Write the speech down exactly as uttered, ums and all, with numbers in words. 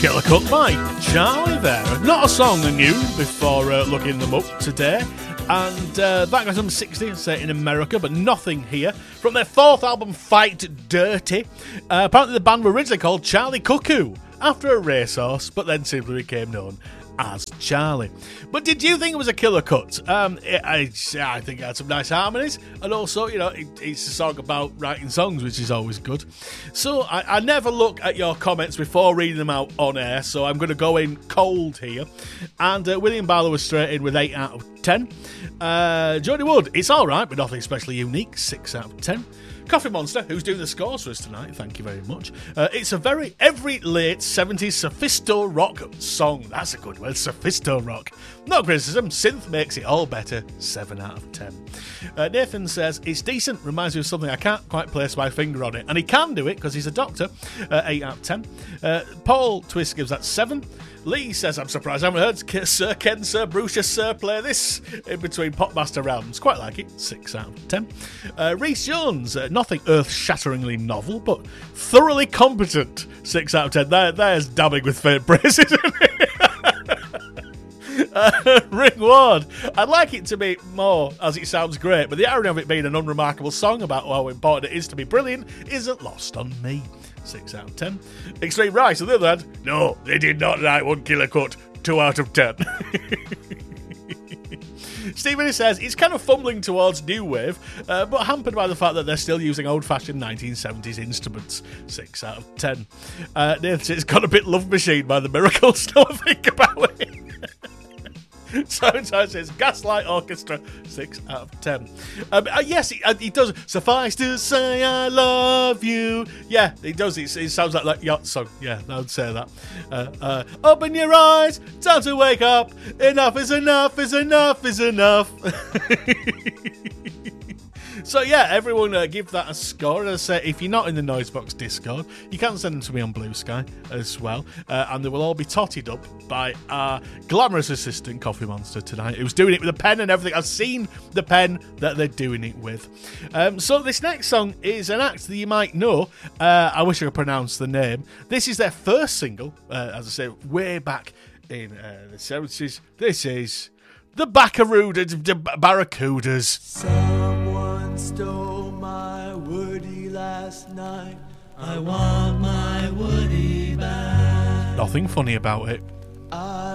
Killer Cut by Charlie there. Not a song I knew before uh, looking them up today. And uh, that got number sixty, set in America, but nothing here. From their fourth album, Fight Dirty. Uh, apparently the band were originally called Charlie Cuckoo, after a racehorse, but then simply became known as Charlie. But did you think it was a killer cut? Um, it, I, I think it had some nice harmonies, and also, you know, it, it's a song about writing songs, which is always good. So I, I never look at your comments before reading them out on air, so I'm going to go in cold here. And uh, William Barlow was straight in with eight out of ten. Uh, Jody Wood, it's alright, but nothing especially unique, six out of ten. Coffee Monster, who's doing the scores for us tonight, thank you very much. Uh, it's a very, every late seventies sophisto rock song. That's a good word, sophisto rock. No criticism, synth makes it all better, seven out of ten. Uh, Nathan says, it's decent, reminds me of something I can't quite place my finger on it. And he can do it, because he's a doctor, uh, eight out of ten. Uh, Paul Twist gives that seven. Lee says, I'm surprised I haven't heard Sir Ken, Sir Bruce, Sir play this in between Popmaster rounds. Quite like it, six out of ten. Uh, Rhys Jones, uh, nothing earth-shatteringly novel, but thoroughly competent, six out of ten. There, there's dabbing with faint praise, isn't it? Uh, Rick Ward, I'd like it to be more, as it sounds great, but the irony of it being an unremarkable song about how important it is to be brilliant isn't lost on me. six out of ten. Extreme Rice, on the other hand, no, they did not write one killer cut, two out of ten. Stephen says, it's kind of fumbling towards new wave, uh, but hampered by the fact that they're still using old-fashioned nineteen seventies instruments. six out of ten. Uh, Nathan says, it's got a bit Love Machine by the Miracles, don't think about it. Sometimes says Gaslight Orchestra, six out of ten. Um, uh, yes, it, uh, it does. Suffice to say, I love you. Yeah, it does. It, it sounds like that yacht song. Yeah, I would say that. Uh, uh, open your eyes, time to wake up. Enough is enough, is enough, is enough. So yeah, everyone uh, give that a score. As I say, if you're not in the Noisebox Discord, you can send them to me on Blue Sky as well, uh, and they will all be totted up by our glamorous assistant Coffee Monster tonight, who's doing it with a pen and everything. I've seen the pen that they're doing it with. Um, so this next song is an act that you might know. Uh, I wish I could pronounce the name. This is their first single, uh, as I say, way back in uh, the seventies. This is the Barracudas. Someone stole my Woody last night. I want my Woody back. Nothing funny about it. I